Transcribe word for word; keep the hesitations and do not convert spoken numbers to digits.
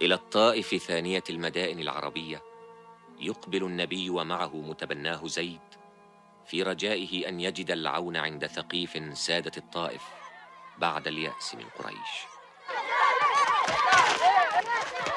إلى الطائف ثانية المدائن العربية يقبل النبي ومعه متبناه زيد في رجائه أن يجد العون عند ثقيف سادة الطائف بعد اليأس من قريش.